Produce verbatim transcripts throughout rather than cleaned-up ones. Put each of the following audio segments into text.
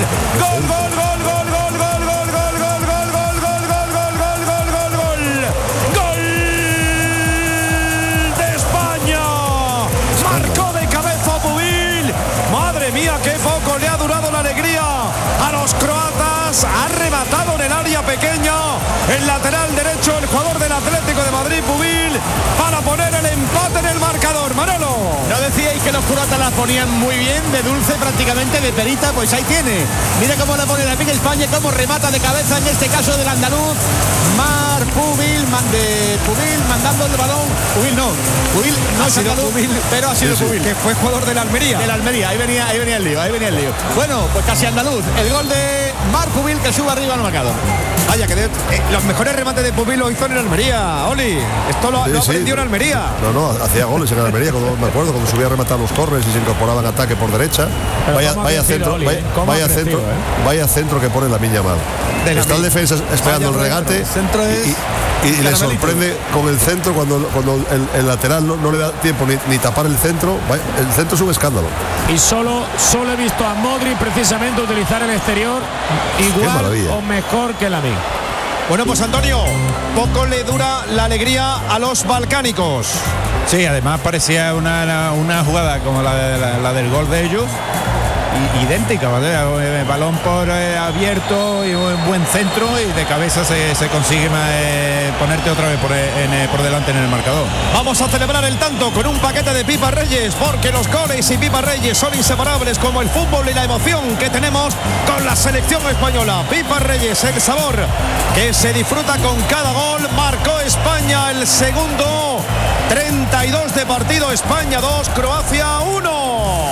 Gol, gol, gol, gol, gol, gol, gol, gol, gol, gol, gol, gol, gol, gol, gol, gol, gol, gol. Gol de España. Marcó de cabeza Pubil. Madre mía, qué poco le ha durado la alegría a los croatas. Ha rematado en el área pequeña el lateral derecho, el jugador del Atlético de Madrid, Pubil, para poner el empate en el marcador. Manolo. ¿No decíais que los croatas la ponían muy bien, de dulce prácticamente, de perita? Pues ahí tiene. Mira cómo la pone la Liga España, cómo remata de cabeza, en este caso del andaluz. Mar Pubil, man de Pubil, mandando el balón. Pubil no, Pubil no ha sido Pubil, pero ha sido sí, sí. Pubil. Que fue jugador de la Almería. De la Almería, ahí venía, ahí venía el lío, ahí venía el lío. Bueno, pues casi andaluz. El gol de Mar Pubil que sube arriba al marcador. Vaya, que de, eh, los mejores remates de Pubil lo hizo en Almería, Oli. Esto lo, Sí, lo sí. aprendió en Almería. No, no, hacía goles en Almería, cuando, me acuerdo, cuando subía a rematar los corners y se incorporaba en ataque por derecha. Pero Vaya, cómo ha vaya crecido, centro, Oli, vaya, ¿eh? Cómo ha vaya crecido, centro, ¿eh? vaya centro que pone la miña mal. Está el defensa esperando el regate centro es y, y- y le sorprende con el centro cuando, cuando el, el lateral no, no le da tiempo ni, ni tapar el centro. Vaya, el centro sube escándalo. Y solo, solo he visto a Modri precisamente utilizar el exterior igual maravilla. o mejor que la mía. Bueno, pues Antonio, poco le dura la alegría a los balcánicos. Sí, además parecía una, una jugada como la, de, la, la del gol de ellos, i- idéntica, ¿vale? Eh, balón por eh, abierto y un buen centro y de cabeza se, se consigue eh, ponerte otra vez por, eh, en, eh, por delante en el marcador. Vamos a celebrar el tanto con un paquete de Pipa Reyes, porque los goles y Pipa Reyes son inseparables, como el fútbol y la emoción que tenemos con la selección española. Pipa Reyes, el sabor que se disfruta con cada gol. Marcó España el segundo. treinta y dos de partido, España dos, Croacia uno.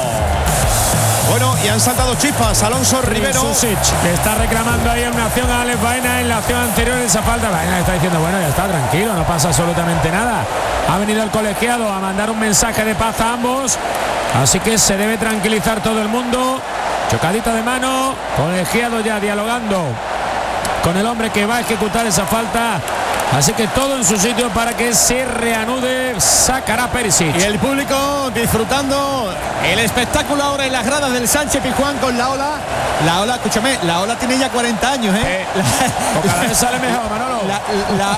Bueno, y han saltado chispas. Alonso Rivero. Susic, que está reclamando ahí una acción a Alex Baena en la acción anterior, esa falta. Baena está diciendo, bueno, ya está, tranquilo, no pasa absolutamente nada. Ha venido el colegiado a mandar un mensaje de paz a ambos, así que se debe tranquilizar todo el mundo. Chocadita de mano, colegiado ya dialogando con el hombre que va a ejecutar esa falta. Así que todo en su sitio para que se reanude. Sacará Perisic. Y el público disfrutando el espectáculo ahora en las gradas del Sánchez Pizjuán con la Ola. La Ola, escúchame, la Ola tiene ya cuarenta años, ¿eh? Eh, la, o cada vez sale mejor, Manolo. La, la,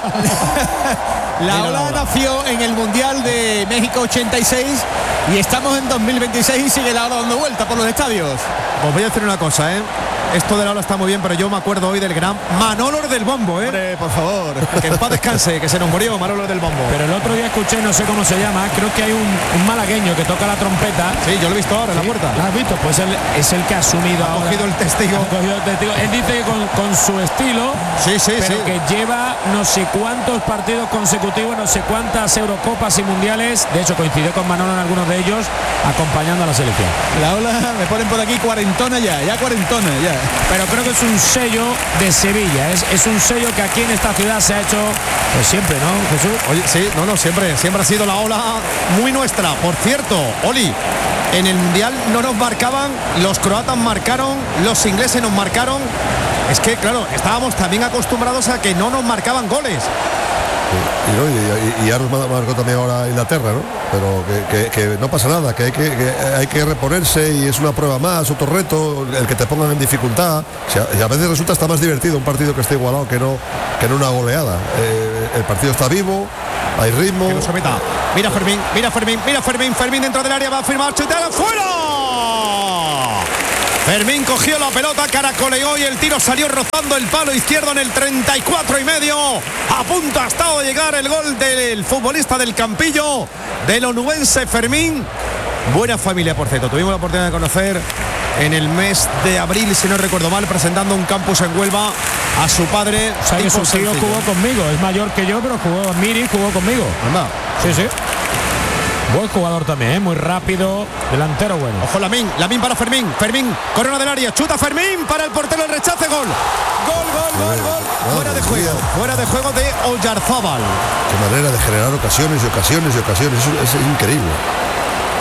la, la Ola nació en el Mundial de México ochenta y seis y estamos en dos mil veintiséis y sigue la Ola dando vuelta por los estadios. Os voy a decir una cosa, ¿eh? Esto de la ola está muy bien, pero yo me acuerdo hoy del gran Manolo del Bombo, ¿eh? Hombre, por favor. Que en paz descanse, que se nos murió Manolo del Bombo. Pero el otro día escuché, no sé cómo se llama, creo que hay un, un malagueño que toca la trompeta. Sí, yo lo he visto ahora en la Sí, puerta. ¿lo has visto? Pues él es el que ha asumido Ha ahora. cogido el testigo. Ha cogido el testigo. Él dice que con, con su estilo, Sí, sí, pero sí. que lleva no sé cuántos partidos consecutivos, no sé cuántas Eurocopas y Mundiales. De hecho, coincidió con Manolo en algunos de ellos, acompañando a la selección. La Ola, me ponen por aquí cuarentona ya, ya cuarentona ya. Pero creo que es un sello de Sevilla, es, es un sello que aquí en esta ciudad se ha hecho pues siempre, ¿no, Jesús? Oye, sí, no, no, siempre, siempre ha sido la ola muy nuestra. Por cierto, Oli, en el Mundial no nos marcaban, los croatas marcaron, los ingleses nos marcaron. Es que, claro, estábamos también acostumbrados a que no nos marcaban goles. Y, no, y, y, y ahora nos marcó también ahora Inglaterra, ¿no? Pero que, que, que no pasa nada, que hay que, que hay que reponerse y es una prueba más, otro reto, el que te pongan en dificultad. O sea, y a veces resulta hasta más divertido un partido que esté igualado que no, que no una goleada. Eh, el partido está vivo, hay ritmo. Que lo someta. Mira Fermín, mira Fermín, mira Fermín, Fermín dentro del área va a firmar, chutea fuera. Fermín cogió la pelota, caracoleó y el tiro salió rozando el palo izquierdo en el treinta y cuatro y medio. A punto ha estado de llegar el gol del futbolista del Campillo, del onubense Fermín. Buena familia, por cierto. Tuvimos la oportunidad de conocer en el mes de abril, si no recuerdo mal, presentando un campus en Huelva a su padre. O sea, que su tío jugó conmigo, es mayor que yo, pero jugó, Miri jugó conmigo. Anda. Sí, sí. Buen jugador también, ¿eh? Muy rápido, delantero bueno. Ojo Lamín, Lamín para Fermín, Fermín, corona del área, chuta Fermín para el portero, el rechace, gol. Gol, gol, gol, gol. Fuera de juego, fuera de juego de Oyarzábal. Qué manera de generar ocasiones y ocasiones y ocasiones, eso es increíble.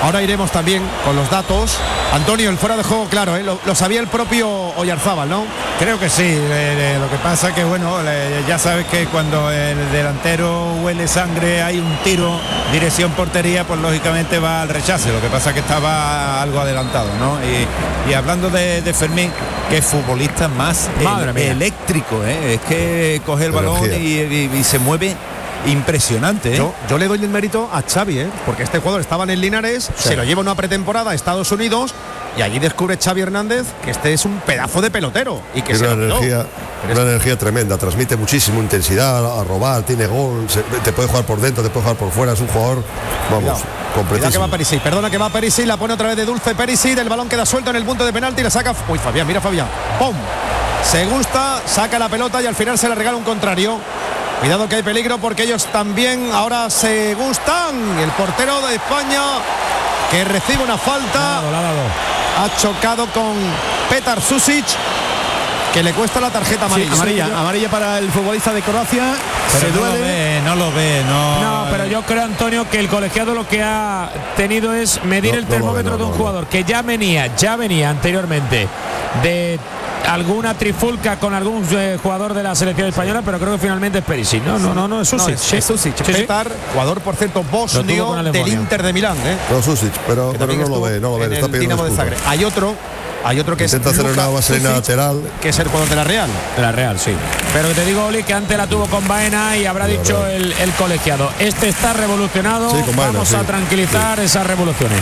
Ahora iremos también con los datos. Antonio, el fuera de juego, claro, ¿eh? lo, lo sabía el propio Oyarzábal, ¿no? Creo que sí, eh, eh, lo que pasa que bueno, eh, ya sabes que cuando el delantero huele sangre hay un tiro, dirección portería, pues lógicamente va al rechace, lo que pasa que estaba algo adelantado, ¿no? Y, y hablando de, de Fermín, que es futbolista más el, eléctrico, ¿eh? Es que coge el balón y, y, y se mueve impresionante, ¿eh? Yo, yo le doy el mérito a Xavi, ¿eh? Porque este jugador estaba en el Linares, sí. se lo lleva una pretemporada a Estados Unidos y allí descubre Xavi Hernández que este es un pedazo de pelotero y que tiene se una energía, una es... energía tremenda, transmite muchísimo intensidad a robar, tiene gol, se, te puede jugar por dentro, te puede jugar por fuera, es un jugador, vamos, completísimo. Que va Perisic, perdona que va Perisic, la pone otra vez de Dulce Perisic, el balón queda suelto en el punto de penalti y la saca. Uy, Fabián, mira Fabián, ¡pum! Se gusta, saca la pelota y al final se la regala un contrario. Cuidado que hay peligro porque ellos también ahora se gustan. El portero de España que recibe una falta. Lado, lado. Ha chocado con Petar Susic, que le cuesta la tarjeta amarilla. Sí, amarilla, amarilla para el futbolista de Croacia. Pero se no duele. Lo ve, no lo ve, no. No, pero yo creo, Antonio, que el colegiado lo que ha tenido es medir no, el termómetro no ve, no, de un no, jugador no. que ya venía, ya venía anteriormente de alguna trifulca con algún eh, jugador de la selección española, pero creo que finalmente es Perisic. No, no, no, no es Susic. No, es, es Susic. Sí, Petar, sí. jugador por cierto bosnio del Inter de Milán, ¿eh? No, Susic, pero, pero no lo ve, no lo ve, está pidiendo de Zagreb. Hay otro Hay otro que intenta es hacer Luka una vaselina lateral, que es el jugador de la Real. De la Real, sí. Pero te digo, Oli, que antes la tuvo con Baena y habrá dicho el, el colegiado. Este está revolucionado. Sí, con Baena, vamos sí. a tranquilizar sí. esas revoluciones.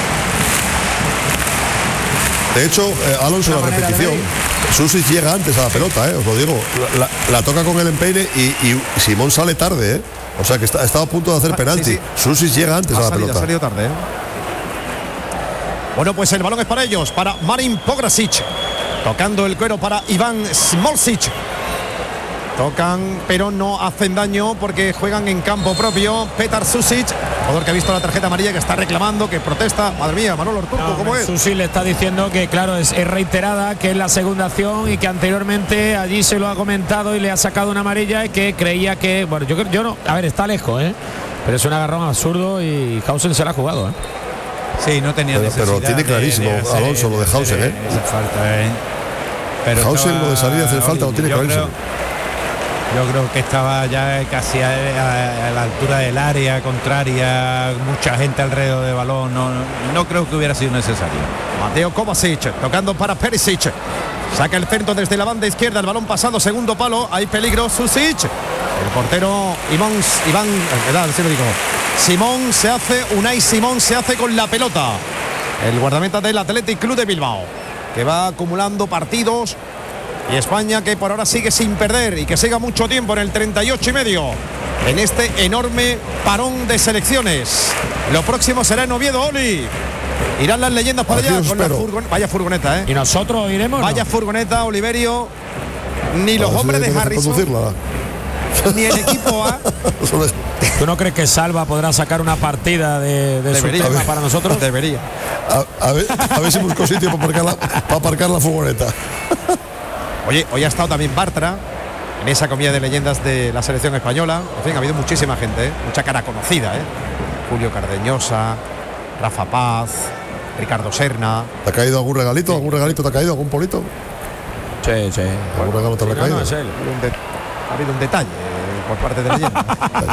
De hecho, eh, Alonso, la repetición, Susic llega antes a la pelota, eh, os lo digo. La, la toca con el empeine y, y Simón sale tarde, eh. O sea que está, está a punto de hacer penalti. Sí, sí. Susic llega antes ha a la salido, pelota. Ha salido tarde, eh. Bueno, pues el balón es para ellos, para Marin Pograsic. Tocando el cuero para Iván Smolcic. Tocan, pero no hacen daño porque juegan en campo propio. Petar Susic, jugador que ha visto la tarjeta amarilla, que está reclamando, que protesta. Madre mía, Manolo Ortuco, no, ¿cómo es? Susic le está diciendo que, claro, es, es reiterada, que es la segunda acción y que anteriormente allí se lo ha comentado y le ha sacado una amarilla y que creía que, bueno, yo yo no, a ver, está lejos, ¿eh? Pero es un agarrón absurdo y Hausen se la ha jugado, ¿eh? Sí, no tenía pero, necesidad. Pero tiene clarísimo, de, de hacer, Alonso, lo de Hausen, ¿eh? Falta, ¿eh? Pero Hausen estaba, lo de salir a hacer falta lo tiene yo clarísimo. Creo, yo creo que estaba ya casi a, a, a la altura del área contraria, mucha gente alrededor del balón. No, no, no creo que hubiera sido necesario. Mateo Kovacic tocando para Perisic. Saca el centro desde la banda izquierda, el balón pasando segundo palo. Hay peligro, Susic. El portero Iván, Iván, ¿verdad? Sí lo digo. Simón se hace, Unai Simón se hace con la pelota. El guardameta del Athletic Club de Bilbao, que va acumulando partidos. Y España que por ahora sigue sin perder y que siga mucho tiempo en el treinta y ocho y medio. En este enorme parón de selecciones. Lo próximo será en Oviedo, Oli. Irán las leyendas para allá con la furgon... Vaya furgoneta, ¿eh? Y nosotros iremos. Vaya ¿no? furgoneta, Oliverio. Ni los no, hombres si de Harrison. Ni el equipo A. ¿Tú no crees que Salva podrá sacar una partida de, de su tema para nosotros? Debería. A, a, ver, a ver si busco sitio para aparcar, la, para aparcar la furgoneta. Oye, hoy ha estado también Bartra en esa comida de leyendas de la selección española. En fin, ha habido muchísima gente, ¿eh? Mucha cara conocida, ¿eh? Julio Cardeñosa, Rafa Paz, Ricardo Serna. ¿Te ha caído algún regalito? Sí. ¿Algún regalito te ha caído? ¿Algún polito? Sí, sí. ¿Algún regalo te ha caído? No, es él. Ha habido un detalle eh, por parte de leyenda.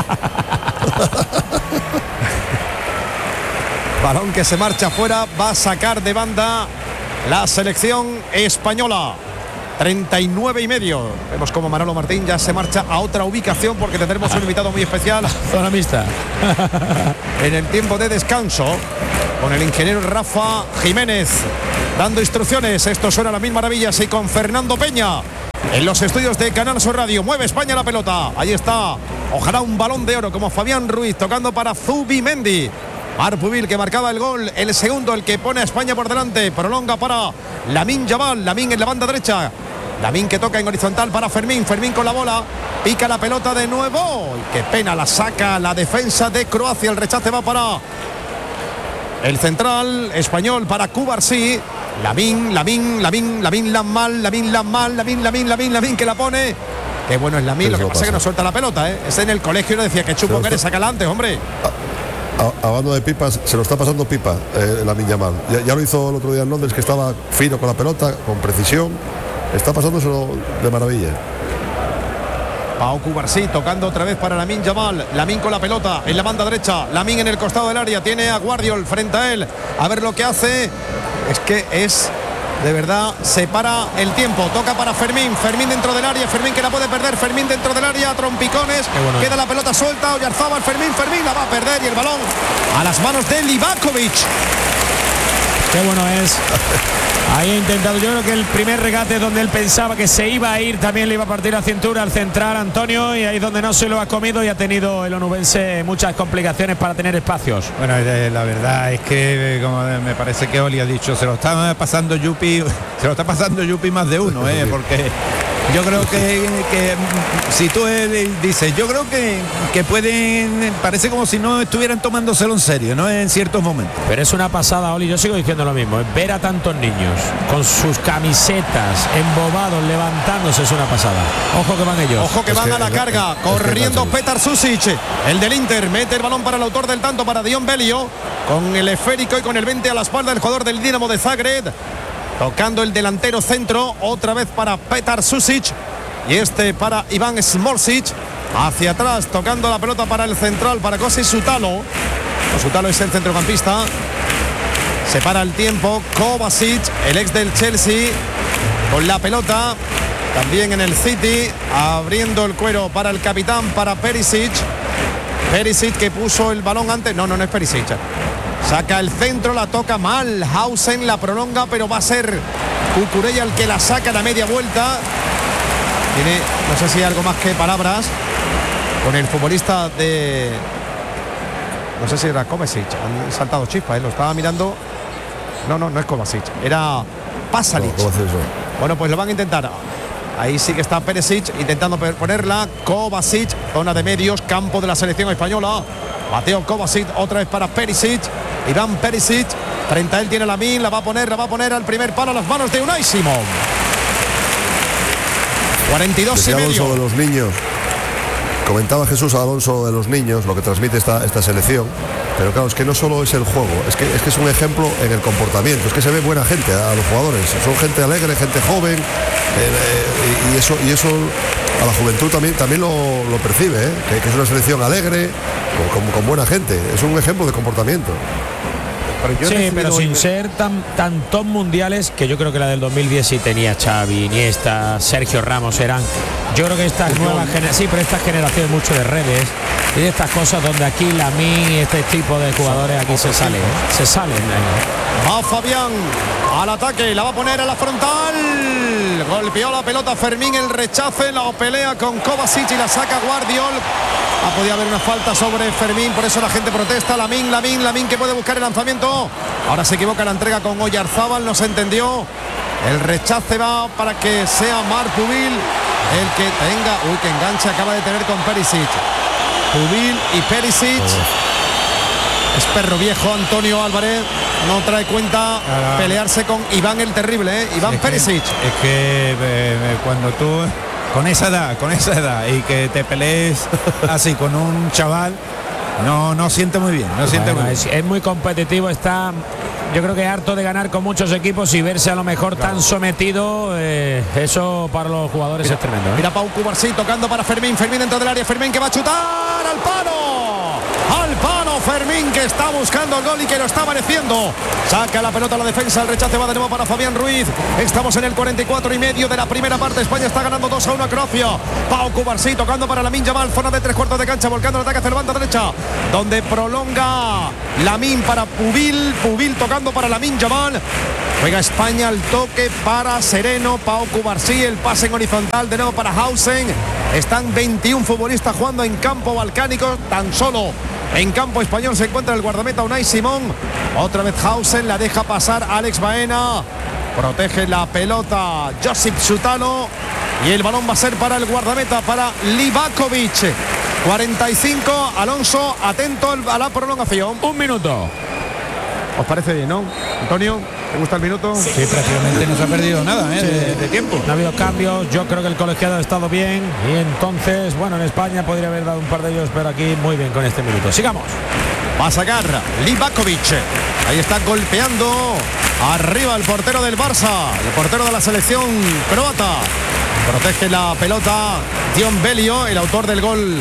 Balón que se marcha afuera, va a sacar de banda la selección española. treinta y nueve y medio. Vemos como Manolo Martín ya se marcha a otra ubicación porque tendremos un invitado muy especial. Zona mixta. En el tiempo de descanso, con el ingeniero Rafa Jiménez dando instrucciones. Esto suena a las mil maravillas y con Fernando Peña en los estudios de Canal Sur Radio. Mueve España la pelota. Ahí está. Ojalá un balón de oro como Fabián Ruiz tocando para Zubimendi. Marpubil que marcaba el gol, el segundo, el que pone a España por delante. Prolonga para Lamine Yamal, Lamine en la banda derecha. Lamine que toca en horizontal para Fermín. Fermín con la bola, pica la pelota de nuevo. Y qué pena, la saca la defensa de Croacia. El rechace va para el central español, para Cubarsí. Lamine, Lamine, Lamine, Lamine Lamal, Lamine Lamal, Lamine, Lamine, Lamine, Lamine que la pone. Qué bueno es Lamine, lo que pasa es que no suelta la pelota, ¿eh? Es en el colegio, le decía que chupo que eres, sácala antes, hombre. A, hablando de pipas, se lo está pasando pipa eh, Lamine Yamal. Ya, ya lo hizo el otro día en Londres, que estaba fino con la pelota, con precisión. Está pasándoselo de maravilla. Pau Cubarsí tocando otra vez para Lamine Yamal. Lamine con la pelota en la banda derecha. Lamine en el costado del área. Tiene a Guardiol frente a él. A ver lo que hace. Es que es... De verdad, se para el tiempo. Toca para Fermín. Fermín dentro del área. Fermín que la puede perder. Fermín dentro del área. Trompicones. Bueno, queda la pelota suelta. Oyarzábal. Fermín. Fermín la va a perder. Y el balón a las manos de Livakovic. Qué bueno es. Ahí ha intentado, yo creo que el primer regate donde él pensaba que se iba a ir, también le iba a partir la cintura al central Antonio, y ahí donde no se lo ha comido y ha tenido el onubense muchas complicaciones para tener espacios. Bueno, la verdad es que, como me parece que Oli ha dicho, se lo está pasando Yupi, se lo está pasando Yupi más de uno, ¿eh? Porque yo creo que, que si tú dices, yo creo que, que pueden, parece como si no estuvieran tomándoselo en serio, ¿no? En ciertos momentos. Pero es una pasada, Oli, yo sigo diciendo lo mismo, ver a tantos niños con sus camisetas embobados levantándose es una pasada. Ojo que van ellos. Ojo que es van que, a la carga, es corriendo que Petar Susic, el del Inter, mete el balón para el autor del tanto, para Dion Belio, con el esférico y con el veinte a la espalda del jugador del Dinamo de Zagreb. Tocando el delantero centro, otra vez para Petar Susic y este para Iván Smolcic. Hacia atrás, tocando la pelota para el central, para Kosi Sutalo. Sutalo es el centrocampista. Se para el tiempo. Kovacic, el ex del Chelsea, con la pelota. También en el City, abriendo el cuero para el capitán, para Perisic. Perisic que puso el balón antes. No, no, no es Perisic. Saca el centro, la toca mal. Hausen la prolonga, pero va a ser Cucurella el que la saca a la media vuelta. Tiene, no sé si hay algo más que palabras con el futbolista de... No sé si era Kovacic. Han saltado chispas, ¿eh? Lo estaba mirando. No, no, no es Kovacic. Era Pasalic. No, bueno, pues lo van a intentar. Ahí sí que está Perisic intentando ponerla. Kovacic, zona de medios, campo de la selección española. Mateo Kovacic, otra vez para Perisic. Iván Perisic, frente a él tiene Lamine, la va a poner, la va a poner al primer palo a las manos de Unai Simón. cuarenta y dos y medio. Alonso de los niños. Comentaba Jesús Alonso de los niños, lo que transmite esta, esta selección. Pero claro, es que no solo es el juego, es que, es que es un ejemplo en el comportamiento. Es que se ve buena gente a los jugadores. Son gente alegre, gente joven. Eh, eh, y, eso, y eso a la juventud también, también lo, lo percibe, ¿eh? que, que es una selección alegre, con, con buena gente. Es un ejemplo de comportamiento. Pero sí, pero sin ser tan, tan top mundiales, que yo creo que la del dos mil diez sí tenía Xavi, Iniesta, Sergio Ramos, eran. Yo creo que estas nuevas generaciones, sí, pero estas generaciones mucho de redes y de estas cosas donde aquí Lamine, este tipo de jugadores aquí se salen, ¿eh? se salen. Va Fabián al ataque, la va a poner a la frontal. Golpeó la pelota Fermín, el rechace, la pelea con Kovacic y la saca Guardiol. Ha podido haber una falta sobre Fermín, por eso la gente protesta. Lamine, Lamine, Lamine que puede buscar el lanzamiento. Ahora se equivoca la entrega con Oyarzábal, no se entendió. El rechace va para que sea Marc Pubil el que tenga. Uy, que enganche acaba de tener con Perisic. Pubil y Perisic. Oh. Es perro viejo Antonio Álvarez. No trae cuenta ah, pelearse con Iván el Terrible, ¿eh? Iván es Perisic. Que, es que eh, cuando tú con esa edad, con esa edad y que te pelees así con un chaval, no, no siente muy bien, no bueno, siente muy es, bien. Es muy competitivo, está, yo creo que harto de ganar con muchos equipos y verse a lo mejor claro. tan sometido, eh, eso para los jugadores mira, es tremendo. ¿eh? Mira Pau Cubarsí tocando para Fermín, Fermín dentro del área, Fermín que va a chutar al palo, al palo Fermín que está buscando el gol y que lo está mereciendo. Saca la pelota a la defensa, el rechace va de nuevo para Fabián Ruiz. Estamos en el cuarenta y cuatro y medio de la primera parte. España está ganando dos a uno a Croacia. Pau Cubarsí tocando para Lamine Yamal, zona de tres cuartos de cancha, volcando el ataque hacia la banda derecha, donde prolonga Lamine para Pubil, Pubil tocando para Lamine Yamal. Juega España al toque para Sereno, Pau Cubarsí, el pase en horizontal de nuevo para Hausen. Están veintiún futbolistas jugando en campo balcánico, tan solo en campo español se encuentra el guardameta Unai Simón. Otra vez Hausen, la deja pasar Alex Baena. Protege la pelota Josip Sutalo. Y el balón va a ser para el guardameta, para Livakovic. cuarenta y cinco, Alonso, atento a la prolongación. Un minuto. ¿Os parece bien, no, Antonio? ¿Te gusta el minuto? Sí, prácticamente no se ha perdido nada ¿eh? Sí. de, de tiempo. No ha habido cambios, yo creo que el colegiado ha estado bien y entonces, bueno, en España podría haber dado un par de ellos, pero aquí muy bien con este minuto. Sigamos. Va a sacar Livakovic. Ahí está golpeando arriba el portero del Barça, el portero de la selección croata. Protege la pelota Dion Belio, el autor del gol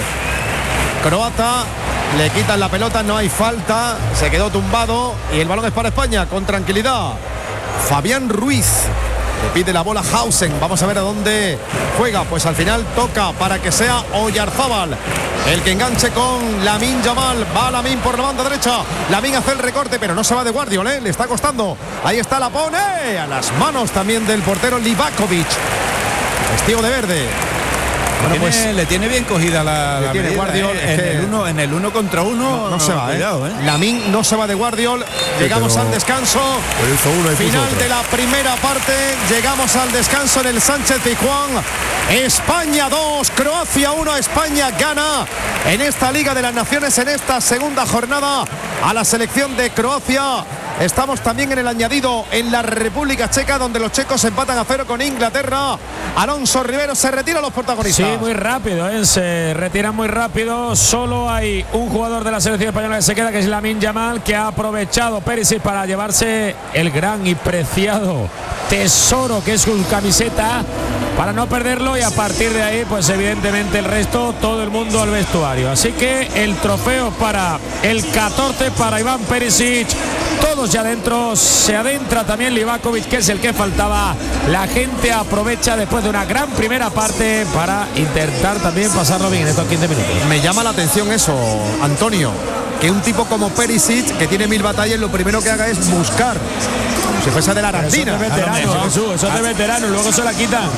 croata. Le quitan la pelota, no hay falta, se quedó tumbado y el balón es para España con tranquilidad. Fabián Ruiz le pide la bola a Hausen. Vamos a ver a dónde juega. Pues al final toca para que sea Oyarzábal el que enganche con Lamine Yamal. Va Lamine por la banda derecha. Lamine hace el recorte, pero no se va de Guardiol, ¿eh? Le está costando. Ahí está, la pone a las manos también del portero Livakovic, vestido de verde. Bueno, Bueno, tiene, pues le tiene bien cogida la, le la tiene medida, Guardiol, ¿eh? es en, que- el uno, en el uno contra uno. No, no se va, cuidado, ¿eh? ¿eh? Lamine no se va de Guardiol. Llegamos pero- al descanso. Pero hizo una y puso Final otra. de la primera parte. Llegamos al descanso en el Sánchez Pizjuán. España dos, Croacia uno. España gana en esta Liga de las Naciones, en esta segunda jornada, a la selección de Croacia. Estamos también en el añadido en la República Checa, donde los checos empatan a cero con Inglaterra. Alonso Rivero, se retiran los protagonistas. Sí, muy rápido, ¿eh? Se retiran muy rápido. Solo hay un jugador de la selección española que se queda, que es Lamine Yamal, que ha aprovechado Perisic para llevarse el gran y preciado tesoro que es su camiseta, para no perderlo, y a partir de ahí, pues evidentemente el resto, todo el mundo al vestuario. Así que el trofeo para el catorce, para Iván Perisic. Todos ya adentro, se adentra también Livakovic, que es el que faltaba. La gente aprovecha después de una gran primera parte para intentar también pasarlo bien en estos quince minutos. Me llama la atención eso, Antonio, que un tipo como Perisic, que tiene mil batallas, lo primero que haga es buscar, como si fuese de la Eso es de Arandina. veterano, Jesús, eso es de veterano, luego se la quitan.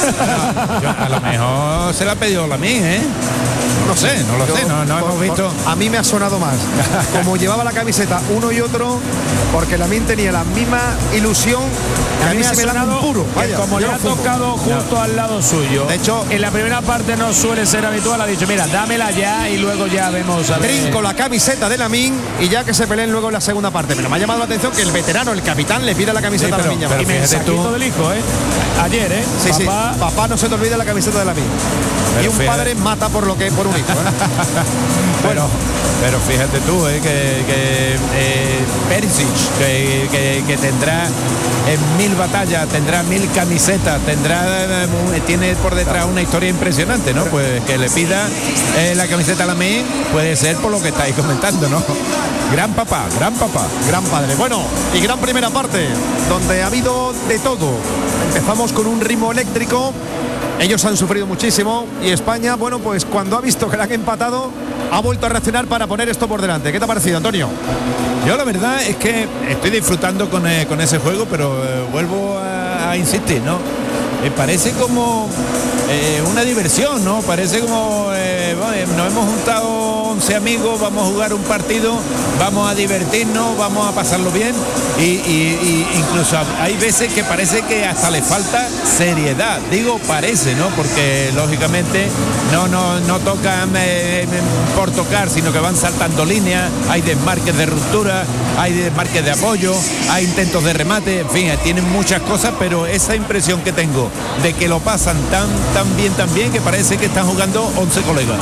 Yo, a lo mejor se la ha pedido la mí, ¿eh? No sé, no lo Yo, sé, no, no por- hemos visto. por- a mí me ha sonado más como llevaba la camiseta uno y otro, porque Lamine tenía la misma ilusión. Que a mí me ha se me da un sonado puro. que Vaya, como yo le no ha fumo. tocado justo al lado suyo. De hecho, en la primera parte no suele ser habitual, ha dicho, mira, dámela ya y luego ya vemos a ver. Trinco la camiseta de Lamine y ya que se peleen luego en la segunda parte. Pero me ha llamado la atención que el veterano, el capitán, le pida la camiseta Sí, pero- a Lamine. pero Y fíjate mensajito tú. del hijo, ¿eh? Ayer, ¿eh? Sí, sí, Papá, papá, no se te olvide la camiseta de Lamine. Pero Y un fíjate- padre mata por lo que por un hijo, ¿eh? Pero, pero fíjate tú, eh, que, que eh, Perisic, que, que- que tendrá en mil batallas, tendrá mil camisetas, tendrá eh, tiene por detrás una historia impresionante, ¿no? Pues que le pida eh, la camiseta a la mí, puede ser por lo que estáis comentando, ¿no? Gran papá, gran papá. Gran padre. Bueno, y gran primera parte, donde ha habido de todo. Empezamos con un ritmo eléctrico. Ellos han sufrido muchísimo y España, bueno, pues cuando ha visto que la han empatado, ha vuelto a reaccionar para poner esto por delante. ¿Qué te ha parecido, Antonio? Yo la verdad es que estoy disfrutando con, eh, con ese juego, pero eh, vuelvo a, a insistir, ¿no? Me parece como eh, una diversión, ¿no? Parece como eh, bueno, nos hemos juntado once amigos, vamos a jugar un partido, vamos a divertirnos, vamos a pasarlo bien y, y- y incluso hay veces que parece que hasta le falta seriedad. Digo parece, ¿no? Porque lógicamente no, no, no tocan eh, por tocar, sino que van saltando líneas, hay desmarques de ruptura, hay desmarques de apoyo, hay intentos de remate, en fin, tienen muchas cosas, pero esa impresión que tengo de que lo pasan tan, tan bien, tan bien, que parece que están jugando once colegas.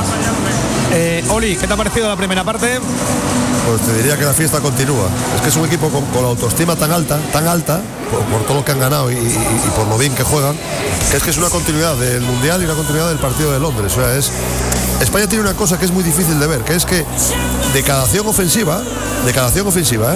Eh, Oli, ¿qué te ha parecido la primera parte? Pues te diría que la fiesta continúa. Es que es un equipo con, con la autoestima tan alta, tan alta, por, por todo lo que han ganado y, y- y por lo bien que juegan, que es que es una continuidad del Mundial y una continuidad del partido de Londres. O sea, es España tiene una cosa que es muy difícil de ver, que es que de cada acción ofensiva, de cada acción ofensiva, ¿eh?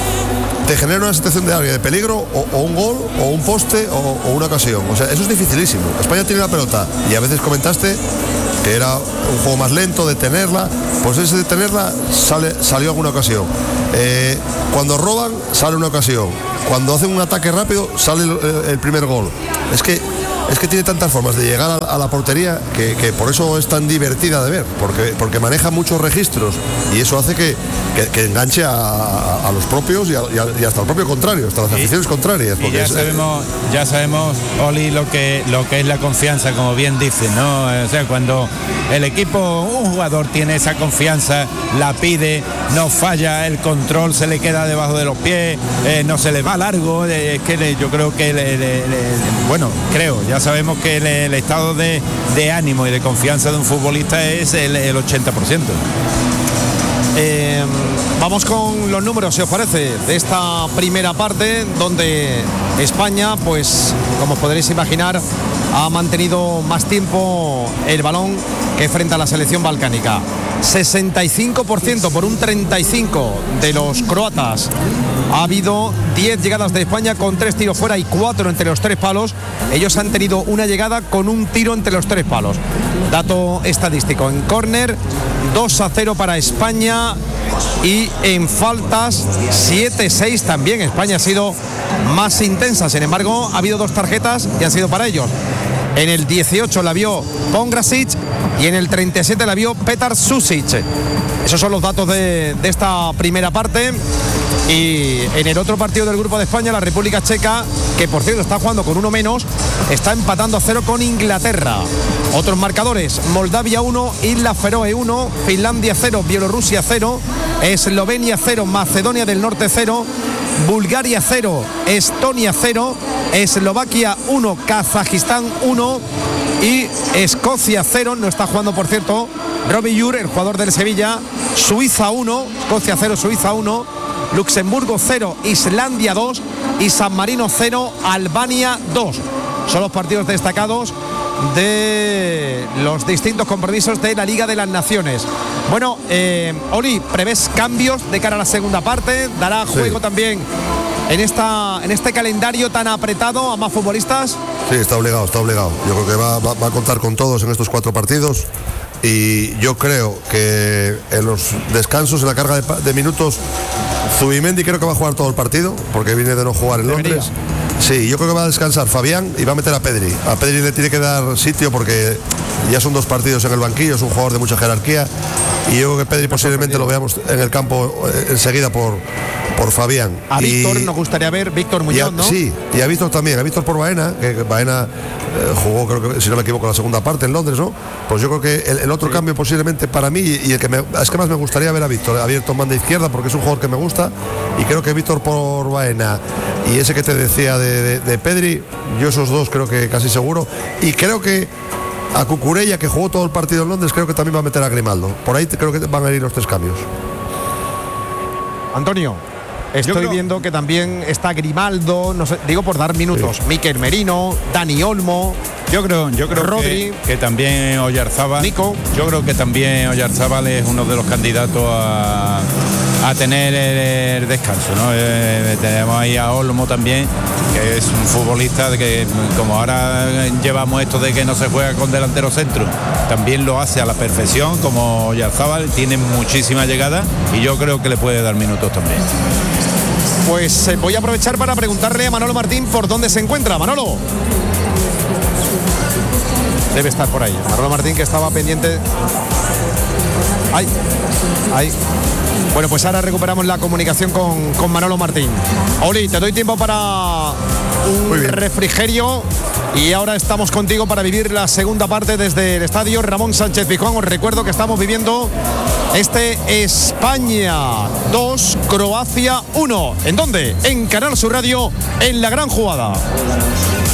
te genera una situación de área de peligro o, o un gol o un poste o, o una ocasión. O sea, eso es dificilísimo. España tiene la pelota y a veces comentaste que era un juego más lento, de tenerla, pues ese de tenerla sale, salió alguna ocasión. Eh, cuando roban, sale una ocasión. Cuando hacen un ataque rápido, sale el, el primer gol. Es que es que tiene tantas formas de llegar a, a la portería que, que por eso es tan divertida de ver, porque, porque maneja muchos registros y eso hace que, que, que enganche a, a, a los propios y, a, y, a, y hasta al propio contrario, hasta las y, aficiones contrarias. Y ya es, sabemos, ya sabemos, Oli, lo que, lo que es la confianza, como bien dice, ¿no? O sea, cuando el equipo, un jugador tiene esa confianza, la pide, no falla, el control se le queda debajo de los pies, eh, no se le va largo, eh, es que le, yo creo que, le, le, le, bueno, creo, ya sabemos que el, el estado de, de ánimo y de confianza de un futbolista es el, el ochenta por ciento. Eh, vamos con los números, si os parece, de esta primera parte, donde España, pues, como podréis imaginar, ha mantenido más tiempo el balón que frente a la selección balcánica. sesenta y cinco por ciento por un treinta y cinco por ciento de los croatas. Ha habido diez llegadas de España con tres tiros fuera y cuatro entre los tres palos. Ellos han tenido una llegada con un tiro entre los tres palos. Dato estadístico: en córner, dos a cero para España, y en faltas siete seis también. España ha sido más intensa, sin embargo ha habido dos tarjetas y han sido para ellos. En el dieciocho la vio Pongrasic y en el treinta y siete la vio Petar Susic. Esos son los datos de, de esta primera parte. Y en el otro partido del grupo de España, la República Checa, que por cierto está jugando con uno menos, está empatando a cero con Inglaterra. Otros marcadores: Moldavia uno, Islas Feroe uno, Finlandia cero, Bielorrusia cero, Eslovenia cero, Macedonia del Norte cero, Bulgaria cero, Estonia cero, Eslovaquia uno, Kazajistán uno y Escocia cero. No está jugando, por cierto, Robbie Ure, el jugador del Sevilla. Suiza uno, Escocia cero, Suiza uno, Luxemburgo cero, Islandia dos y San Marino cero, Albania dos. Son los partidos destacados de los distintos compromisos de la Liga de las Naciones. Bueno, eh, Oli, ¿prevés cambios de cara a la segunda parte? ¿Dará juego sí. también en, esta, en este calendario tan apretado a más futbolistas? Sí, está obligado, está obligado. Yo creo que va, va, va a contar con todos en estos cuatro partidos. Y yo creo que en los descansos, en la carga de, de minutos, Zubimendi creo que va a jugar todo el partido, porque viene de no jugar en Londres. Debería. Sí, yo creo que va a descansar Fabián y va a meter a Pedri. A Pedri le tiene que dar sitio porque ya son dos partidos en el banquillo, es un jugador de mucha jerarquía. Y yo creo que Pedri posiblemente lo veamos en el campo eh, enseguida por, por Fabián. A y, Víctor nos gustaría ver, Víctor Muñoz, a, ¿no? Sí, y a Víctor también, a Víctor por Baena, que Baena eh, jugó, creo que si no me equivoco, la segunda parte en Londres, ¿no? Pues yo creo que el, el otro sí. cambio posiblemente para mí, y el que me, es que más me gustaría ver a Víctor abierto en banda izquierda, porque es un jugador que me gusta, y creo que Víctor por Baena y ese que te decía de, de, de Pedri, yo esos dos creo que casi seguro, y creo que a Cucurella, que jugó todo el partido en Londres, creo que también va a meter a Grimaldo. Por ahí creo que van a ir los tres cambios. Antonio, estoy creo... viendo que también está Grimaldo, no sé, digo por dar minutos, sí. Mikel Merino, Dani Olmo. Yo creo, yo creo Rodri, que, que también Oyarzábal. Nico. Yo creo que también Oyarzábal es uno de los candidatos a, a tener el, el descanso, ¿no? Eh, tenemos ahí a Olmo también, que es un futbolista de que, como ahora llevamos esto de que no se juega con delantero centro, también lo hace a la perfección, como Oyarzábal, tiene muchísima llegada y yo creo que le puede dar minutos también. Pues eh, voy a aprovechar para preguntarle a Manolo Martín por dónde se encuentra. Manolo. Debe estar por ahí. Manolo Martín, que estaba pendiente. Ay, ay. Bueno, pues ahora recuperamos la comunicación con, con Manolo Martín. Oli, te doy tiempo para un refrigerio y ahora estamos contigo para vivir la segunda parte desde el estadio Ramón Sánchez Pizjuán. Os recuerdo que estamos viviendo este España dos, Croacia uno. ¿En dónde? En Canal Sur Radio, en La Gran Jugada.